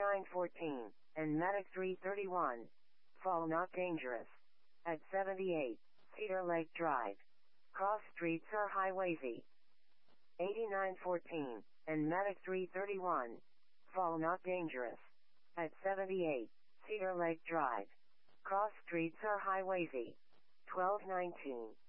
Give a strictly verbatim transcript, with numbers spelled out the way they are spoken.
eighty-nine fourteen, and Medic three thirty-one. Fall not dangerous. At seventy-eight, Cedar Lake Drive. Cross streets are highwaysy. eighty-nine fourteen, and Medic three thirty-one. Fall not dangerous. At seventy-eight, Cedar Lake Drive. Cross streets are highwaysy. twelve nineteen,